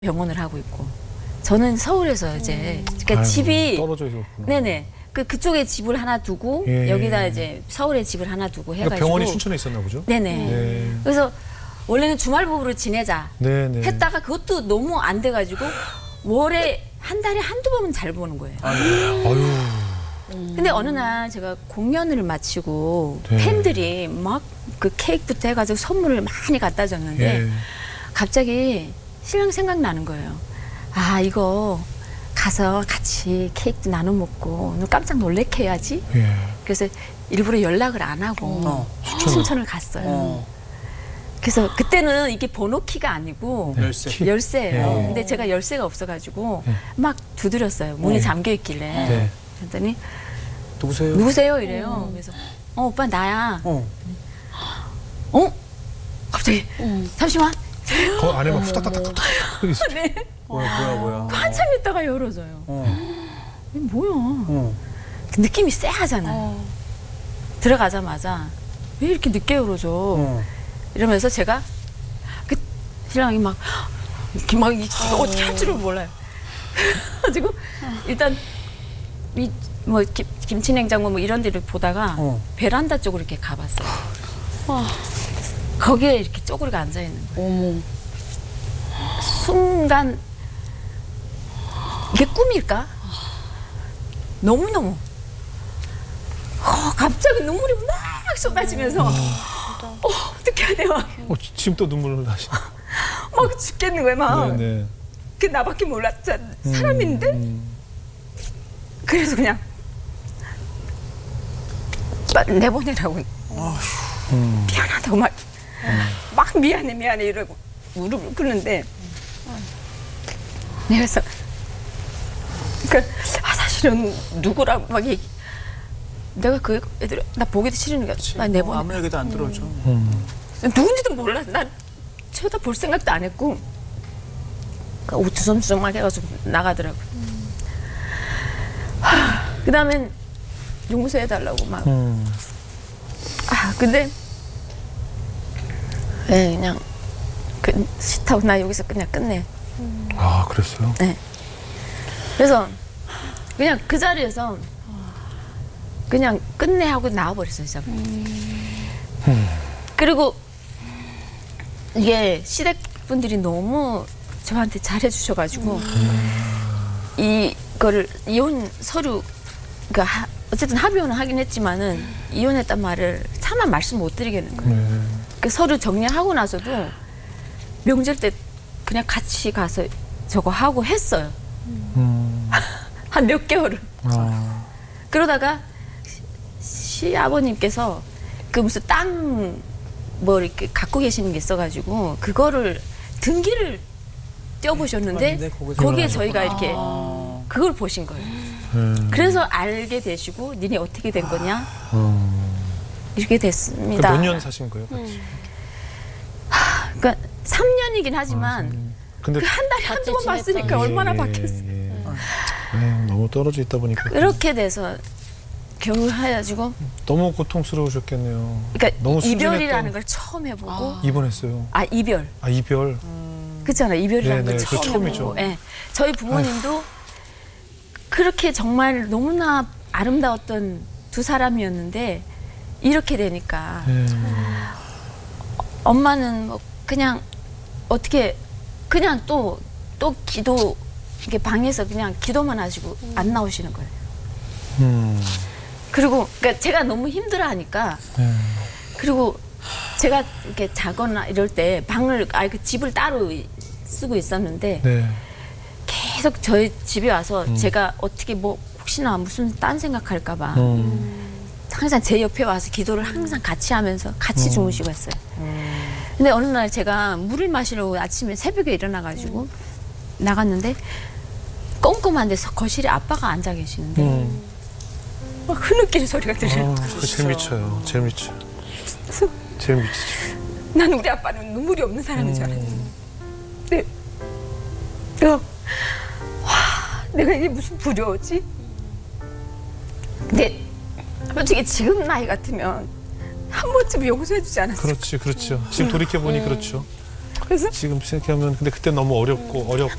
병원을 하고 있고 저는 서울에서 이제 그러니까 아이고, 집이 떨어져 있었구나. 네네 그쪽에 집을 하나 두고 예. 여기다 이제 서울에 집을 하나 두고 해가지고 그러니까 병원이 춘천에 있었나 보죠? 네네 네. 그래서 원래는 주말 부부로 지내자 네네. 했다가 그것도 너무 안 돼가지고 월에 한 달에 한두 번은 잘 보는 거예요. 아유. 근데 어느 날 제가 공연을 마치고 네. 팬들이 막 그 케이크부터 해가지고 선물을 많이 갖다 줬는데 예. 갑자기 신랑 생각나는 거예요. 아 이거 가서 같이 케이크도 나눠 먹고 오늘 깜짝 놀래게 해야지. 예. 그래서 일부러 연락을 안 하고 춘천을 갔어요. 그래서 그때는 이게 번호키가 아니고 열쇠. 열쇠예요. 네. 근데 제가 열쇠가 없어가지고 막 두드렸어요. 문이 네. 잠겨 있길래. 네. 그랬더니 누구세요? 누구세요? 이래요. 그래서 오빠 나야. 갑자기 잠시만. 그 안에 막 후딱딱딱딱 있어. 네. 뭐야. 한참 있다가 열어줘요. 이게 뭐야? 그 느낌이 쎄하잖아요. 들어가자마자 왜 이렇게 늦게 열어줘? 이러면서 제가 그 신랑이 막 이렇게 막 어떻게 할 줄을 몰라요. 그래가지고 일단 이 뭐 김치 냉장고 뭐 이런 데를 보다가 베란다 쪽으로 이렇게 가봤어요. 거기에 이렇게 쪼그리고 앉아 있는 거예요. 순간 이게 꿈일까? 너무너무 갑자기 눈물이 막 쏟아지면서 어떻게 해야 돼요? 지금 또 눈물을 나시네. 막 죽겠는 거예요, 막. 네네. 그 나밖에 몰랐잖아. 사람인데? 그래서 그냥 빨리 내보내라고. 미안하다고 막 미안해 이러고 무릎을 꿇는데 그래서 사실은 누구라고 막 얘기. 내가 그 애들 나 보기도 싫으니까 나 내보내. 아무 얘기도 안 들어줘. 누군지도 몰라. 난 쳐다볼 생각도 안 했고 옷 주섬주섬 막 해가지고 나가더라고. 그 다음엔 용서해달라고 막. 근데 그냥 싫다고 나 여기서 그냥 끝내. 아, 그랬어요? 네. 그래서 그냥 그 자리에서 그냥 끝내 하고 나와버렸어요, 진짜. 그리고 이게 시댁분들이 너무 저한테 잘해주셔가지고 이거를 이혼 서류 그러니까 어쨌든 합의혼은 하긴 했지만은 이혼했단 말을 차마 말씀 못 드리겠는 거예요. 그 서류 정리하고 나서도 명절 때 그냥 같이 가서 저거 하고 했어요. 한 몇 개월은. 그러다가 시아버님께서 그 무슨 땅 뭐 이렇게 갖고 계시는 게 있어가지고 그거를 등기를 떼어보셨는데 거기에 저희가 이렇게 그걸 보신 거예요. 그래서 알게 되시고 니네 어떻게 된 거냐 이렇게 됐습니다. 몇 년 사신 거예요, 같이? 그러니까 3년이긴 하지만 근데 그 한 달에 한두 번 봤으니까 얼마나 바뀌었어. 너무 떨어져 있다 보니까. 그렇게 돼서 겨우 해가지고 너무 고통스러우셨겠네요. 그러니까 너무 이별이라는 걸 처음 해보고 입원했어요. 이별 아, 이별. 그렇잖아요. 이별이라는 걸 네네, 그 처음 처음이죠. 해보고 저희 부모님도 그렇게 정말 너무나 아름다웠던 두 사람이었는데 이렇게 되니까 엄마는 뭐 그냥 어떻게 그냥 또 기도 이게 방에서 그냥 기도만 하시고 안 나오시는 거예요. 그리고 그러니까 제가 너무 힘들어하니까 그리고 제가 이렇게 자거나 이럴 때 방을 그 집을 따로 쓰고 있었는데 네. 계속 저희 집에 와서 제가 어떻게 뭐 혹시나 무슨 딴 생각할까봐 항상 제 옆에 와서 기도를 항상 같이 하면서 같이 주무시고 했어요. 근데 어느 날 제가 물을 마시러 아침에 새벽에 일어나가지고 나갔는데 꼼꼼한 데서 거실에 아빠가 앉아 계시는데 막 흐느끼는 소리가 들려요. 그거 제일 미쳐요. 제일 미쳐요. 제일 미치죠. 나는 우리 아빠는 눈물이 없는 사람인 줄 알았어. 근데 내가 이게 무슨 부려우지? 근데 솔직히 지금 나이 같으면 한 번쯤 용서해주지 않았을까? 그렇죠. 지금 돌이켜보니 그렇죠. 지금 생각하면 근데 그때 너무 어렵고